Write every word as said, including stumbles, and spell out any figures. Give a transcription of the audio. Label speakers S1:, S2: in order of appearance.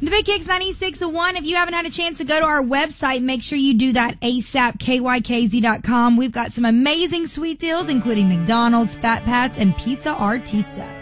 S1: The Big Kicks ninety-six point one. If you haven't had a chance to go to our website, make sure you do that ASAP, K Y K Z dot com. We've got some amazing sweet deals, including McDonald's, Fat Pats, and Pizza Artista.